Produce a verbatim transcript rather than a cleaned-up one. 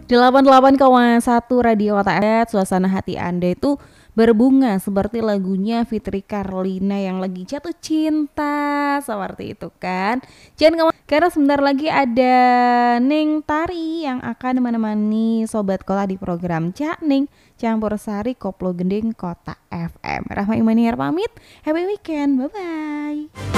delapan puluh delapan koma satu Radio Kota F M, suasana hati Anda itu berbunga seperti lagunya Fitri Karlina yang lagi jatuh cinta, seperti itu kan. Jangan kemana, karena sebentar lagi ada Ning Tari yang akan menemani Sobat Kota di program Cak Ning Campur Sari Koplo Gending Kota F M. Rahma Imaniar pamit, happy weekend, bye-bye.